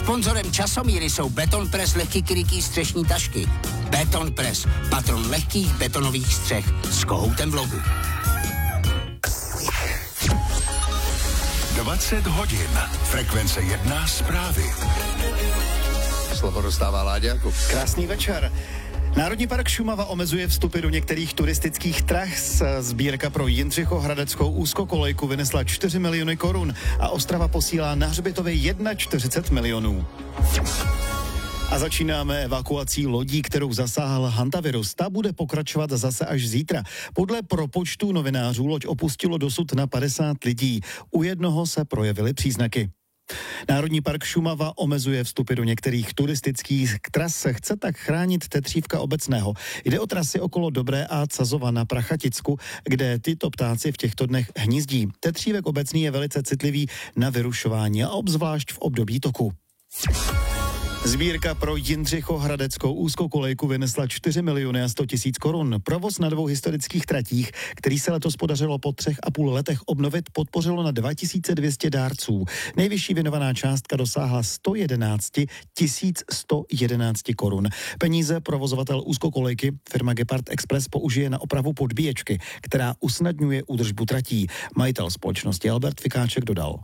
Sponzorem Časomíry jsou Betonpress lehký krytý střešní tašky. Betonpress, patron lehkých betonových střech s kohoutem v logu. 20 hodin. Frekvence 1 zprávy. Slovo dostává Láďa. Krásný večer. Národní park Šumava omezuje vstupy do některých turistických tras. Sbírka pro Jindřichohradeckou úzkokolejku vynesla 4 miliony korun a Ostrava posílá na hřbitově 41 milionů. A začínáme evakuací lodí, kterou zasáhl hantavirus. Ta bude pokračovat zase až zítra. Podle propočtu novinářů loď opustilo dosud na 50 lidí. U jednoho se projevily příznaky. Národní park Šumava omezuje vstupy do některých turistických tras. Chce tak chránit tetřívka obecného. Jde o trasy okolo Dobré a Cazova na Prachaticku, kde tyto ptáci v těchto dnech hnízdí. Tetřívek obecný je velice citlivý na vyrušování a obzvlášť v období toku. Sbírka pro Jindřichohradeckou úzkokolejku vynesla 4 miliony a 100 tisíc korun. Provoz na 2 historických tratích, který se letos podařilo po 3,5 letech obnovit, podpořilo na 2200 dárců. Nejvyšší věnovaná částka dosáhla 111 111 korun. Peníze provozovatel úzkokolejky firma Gepard Express použije na opravu podbíječky, která usnadňuje údržbu tratí. Majitel společnosti Albert Fikáček dodal.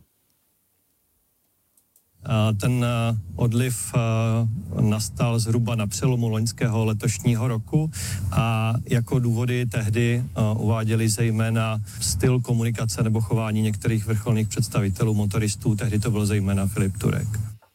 Ten odliv nastal zhruba na přelomu loňského letošního roku a jako důvody tehdy uváděli zejména styl komunikace nebo chování některých vrcholných představitelů motoristů, tehdy to byl zejména Filip Turek.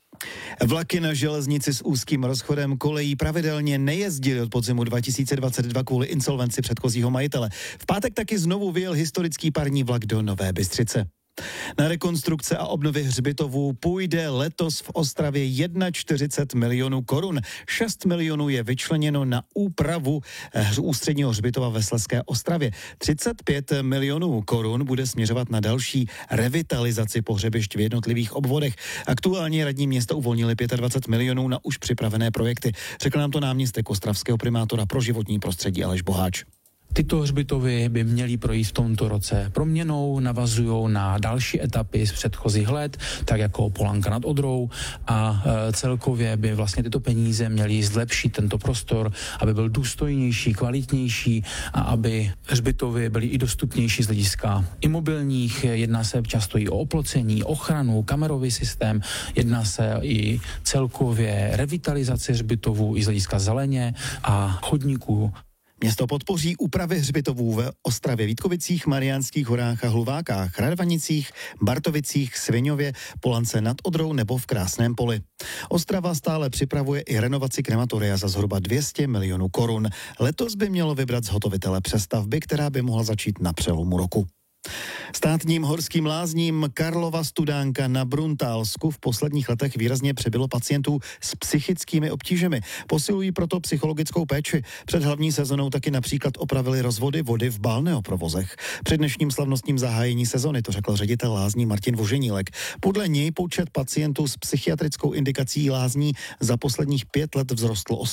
Vlaky na železnici s úzkým rozchodem kolejí pravidelně nejezdily od podzimu 2022 kvůli insolvenci předchozího majitele. V pátek taky znovu vyjel historický parní vlak do Nové Bystřice. Na rekonstrukce a obnovy hřbitovů půjde letos v Ostravě 41 milionů korun. 6 milionů je vyčleněno na úpravu ústředního hřbitova ve Slezské Ostravě. 35 milionů korun bude směřovat na další revitalizaci pohřebišť v jednotlivých obvodech. Aktuálně radní města uvolnili 25 milionů na už připravené projekty. Řekl nám to náměstek ostravského primátora pro životní prostředí Aleš Boháč. Tyto hřbitovy by měly projít v tomto roce proměnou, navazují na další etapy z předchozích let, tak jako Polanka nad Odrou a celkově by vlastně tyto peníze měly zlepšit tento prostor, aby byl důstojnější, kvalitnější a aby hřbitovy byly i dostupnější z hlediska imobilních. Jedná se často i o oplocení, ochranu, kamerový systém, jedná se i celkově revitalizaci hřbitovů i z hlediska zeleně a chodníků. Město podpoří úpravy hřbitovů ve Ostravě, Vítkovicích, Mariánských horách a Hluvákách, Radvanicích, Bartovicích, Sviňově, Polance nad Odrou nebo v Krásném Poli. Ostrava stále připravuje i renovaci krematoria za zhruba 200 milionů korun. Letos by mělo vybrat zhotovitele přestavby, která by mohla začít na přelomu roku. Státním horským lázním Karlova Studánka na Bruntálsku v posledních letech výrazně přibylo pacientů s psychickými obtížemi. Posilují proto psychologickou péči. Před hlavní sezónou taky například opravili rozvody vody v balneoprovozech. Před dnešním slavnostním zahájení sezony to řekl ředitel lázní Martin Voženílek. Podle něj počet pacientů s psychiatrickou indikací lázní za posledních 5 let vzrostl o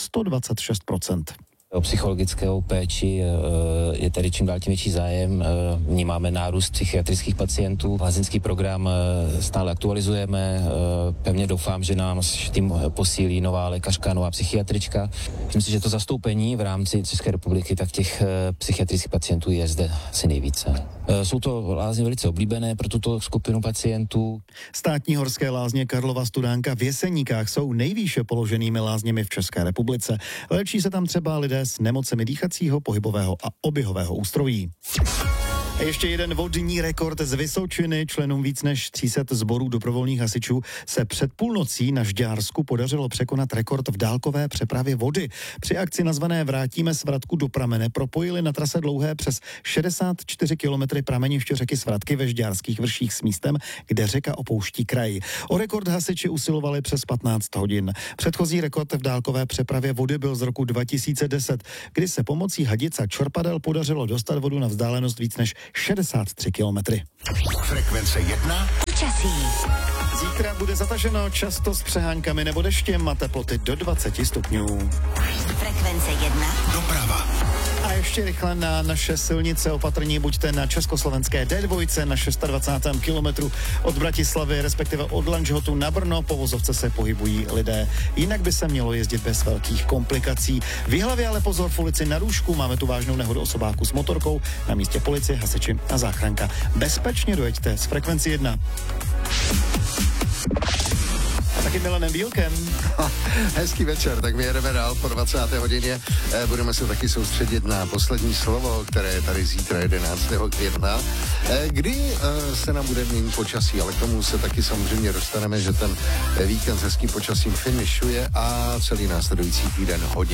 126%. O psychologickou péči je tady čím dál tím větší zájem. Vnímáme nárůst psychiatrických pacientů. Lázeňský program stále aktualizujeme. Pevně doufám, že nám tím posílí nová lékařka, nová psychiatrička. Myslím si, že to zastoupení v rámci České republiky, tak těch psychiatrických pacientů je zde asi nejvíce. Jsou to lázně velice oblíbené pro tuto skupinu pacientů. Státní horské lázně Karlova Studánka v Jeseníkách jsou nejvýše položenými lázněmi v České republice. Léčí se tam třeba lidé s nemocemi dýchacího, pohybového a oběhového ústrojí. A ještě jeden vodní rekord z Vysočiny. Členům víc než 300 sborů dobrovolných hasičů se před půlnocí na Žďársku podařilo překonat rekord v dálkové přepravě vody. Při akci nazvané Vrátíme Svratku do pramene propojili na trase dlouhé přes 64 kilometry prameniště řeky Svratky ve Žďárských vrších s místem, kde řeka opouští kraj. O rekord hasiči usilovali přes 15 hodin. Předchozí rekord v dálkové přepravě vody byl z roku 2010, kdy se pomocí hadic a čerpadel podařilo dostat vodu na vzdálenost víc než 63 kilometry. Frekvence 1. Počasí. Zítra bude zataženo často s přeháňkami nebo deštěm a teploty do 20 stupňů. Frekvence 1. Doprava. A ještě ještě rychle na naše silnice. Opatrní buďte na československé D2 na 26. kilometru od Bratislavy, respektive od Lanžhotu na Brno. Po vozovce se pohybují lidé. Jinak by se mělo jezdit bez velkých komplikací. V Jihlavě ale pozor v ulici Na Růžku. Máme tu vážnou nehodu osobáku s motorkou. Na místě policie, hasiči a záchranka. Bezpečně dojeďte z Frekvenci 1. A taky Milanem Bílkem. Hezký večer, tak my jedeme dál po 20. hodině. Budeme se taky soustředit na poslední slovo, které je tady zítra 11. května, kdy se nám bude měnit počasí, ale k tomu se taky samozřejmě dostaneme, že ten víkend s hezkým počasím finišuje a celý následující týden hodně